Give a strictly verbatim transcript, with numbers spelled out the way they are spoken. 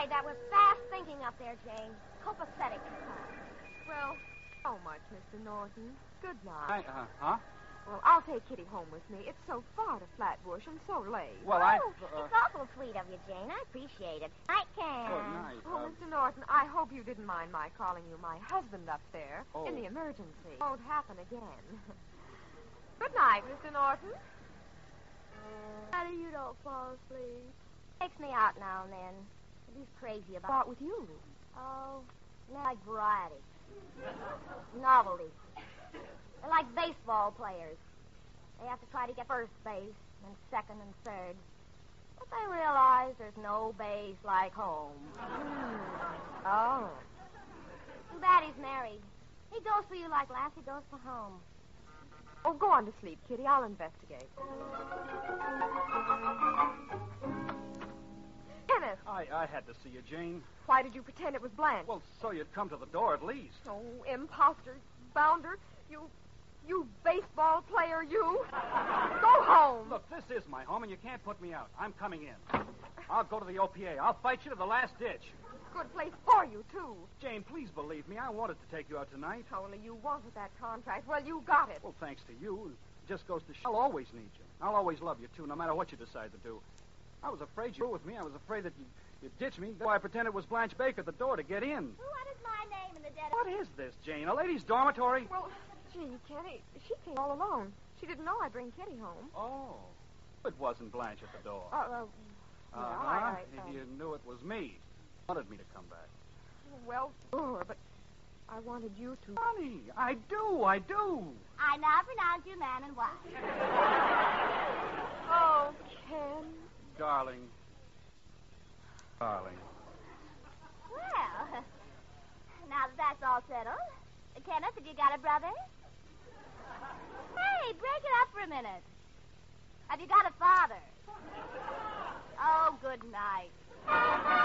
Boy, that was fast thinking up there, Jane. Copacetic. Well, so much, Mister Norton. Good night. I, uh, huh? Well, I'll take Kitty home with me. It's so far to Flatbush and so late. Well, oh, I... Uh... It's awful sweet of you, Jane. I appreciate it. Night, Ken. Good night. Oh, uh... Mister Norton, I hope you didn't mind my calling you my husband up there Oh. in the emergency. Won't happen again. Good night, Mister Norton. Daddy, you don't fall asleep. Takes me out now and then. He's crazy about Out with you. Oh, they like variety. Novelty. They're like baseball players. They have to try to get first base, and second and third. But they realize there's no base like home. Oh. Too bad he's married. He goes for you like Lassie goes for home. Oh, go on to sleep, Kitty. I'll investigate. Kenneth, I, I had to see you, Jane. why did you pretend it was Blanche? Well, so you'd come to the door at least. Oh, imposter, bounder, you, you baseball player, you. Go home. Look, this is my home, and you can't put me out. I'm coming in. I'll go to the O P A. I'll fight you to the last ditch. Good place for you, too. Jane, please believe me. I wanted to take you out tonight. Only you wanted that contract. Well, you got it. Well, thanks to you. It just goes to show I'll always need you. I'll always love you, too, no matter what you decide to do. I was afraid you were with me. I was afraid that you, you'd ditch me. That's why I pretended it was Blanche Baker at the door to get in. What is my name in the dead What is this, Jane? A ladies' dormitory? Well, gee, Kenny, she came all alone. She didn't know I'd bring Kitty home. Oh. It wasn't Blanche at the door. Uh, uh, well, uh-huh. I, I, If uh, you knew it was me, wanted me to come back. Well, sure, but I wanted you to. Honey, I do, I do. I now pronounce you man and wife. Oh, Ken. Darling. Darling. Well, now that that's all settled, Kenneth, have you got a brother? Hey, break it up for a minute. Have you got a father? Oh, good night.